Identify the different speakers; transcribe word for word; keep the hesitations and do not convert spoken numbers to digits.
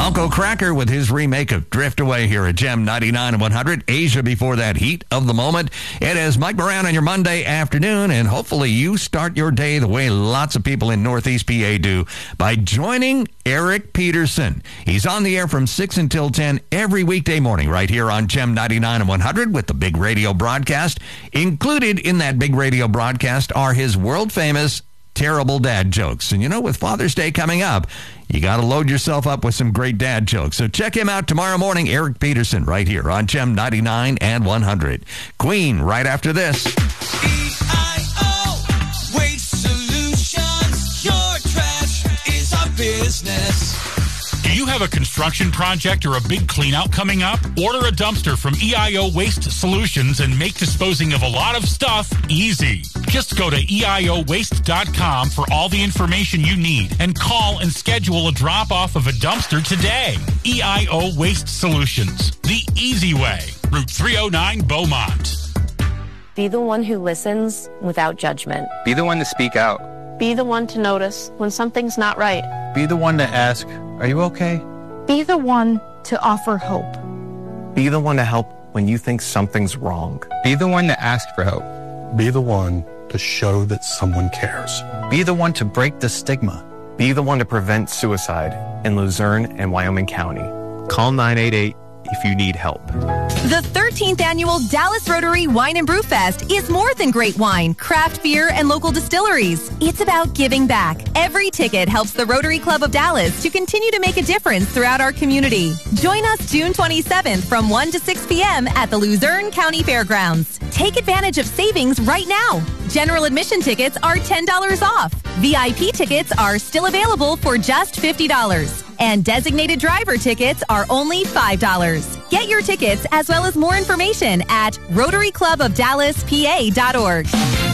Speaker 1: Uncle Cracker with his remake of Drift Away here at Gem ninety-nine and one hundred. Asia before that, heat of the moment. It is Mike Moran on your Monday afternoon, and hopefully you start your day the way lots of people in Northeast P A do by joining Eric Peterson. He's on the air from six until ten every weekday morning right here on Gem ninety-nine and one hundred with the big radio broadcast. Included in that big radio broadcast are his world-famous terrible dad jokes. And you know, with Father's Day coming up, you got to load yourself up with some great dad jokes. So check him out tomorrow morning, Eric Peterson, right here on Gem ninety-nine and one hundred. Queen, right after this.
Speaker 2: E I O Waste Solutions. Your trash is our business.
Speaker 3: Do you have a construction project or a big cleanout coming up? Order a dumpster from E I O Waste Solutions and make disposing of a lot of stuff easy. Just go to E I O waste dot com for all the information you need and call and schedule a drop-off of a dumpster today. E I O Waste Solutions, the easy way. Route three oh nine, Beaumont.
Speaker 4: Be the one who listens without judgment.
Speaker 5: Be the one to speak out.
Speaker 4: Be the one to notice when something's not right.
Speaker 6: Be the one to ask, are you okay?
Speaker 7: Be the one to offer hope.
Speaker 8: Be the one to help when you think something's wrong.
Speaker 5: Be the one to ask for help.
Speaker 9: Be the one to show that someone cares.
Speaker 6: Be the one to break the stigma.
Speaker 8: Be the one to prevent suicide in Luzerne and Wyoming County. Call nine eight eight if you need help.
Speaker 10: The thirteenth Annual Dallas Rotary Wine and Brew Fest is more than great wine, craft beer, and local distilleries. It's about giving back. Every ticket helps the Rotary Club of Dallas to continue to make a difference throughout our community. Join us June twenty-seventh from one to six p.m. at the Luzerne County Fairgrounds. Take advantage of savings right now. General admission tickets are ten dollars off. V I P tickets are still available for just fifty dollars. And designated driver tickets are only five dollars. Get your tickets as well as more information at rotary club of dallas p a dot org.